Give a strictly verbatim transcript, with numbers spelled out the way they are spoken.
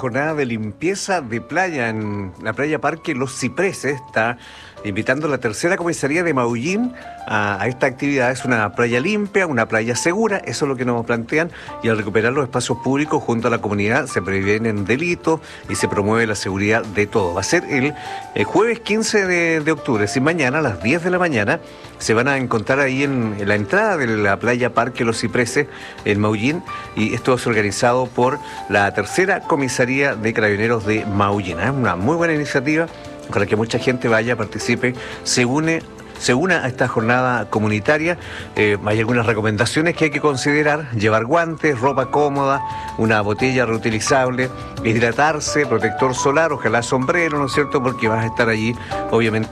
jornada de limpieza de playa en la playa Parque Los Cipreses. Está invitando a la tercera comisaría de Maullín a, a esta actividad. Es una playa limpia, una playa segura, eso es lo que nos plantean, y al recuperar los espacios públicos junto a la comunidad se previenen delitos y se promueve la seguridad de todo. Va a ser el, el jueves quince de, de octubre, si mañana a las diez de la mañana se van a encontrar ahí en, en la entrada de la playa Parque Los Cipreses en Maullín, y esto es organizado por la tercera comisaría de Carabineros de Maullín. Es una muy buena iniciativa para que mucha gente vaya, participe, se une se una a esta jornada comunitaria. Eh, hay algunas recomendaciones que hay que considerar: llevar guantes, ropa cómoda, una botella reutilizable, hidratarse, protector solar, ojalá sombrero, ¿no es cierto?, porque vas a estar allí obviamente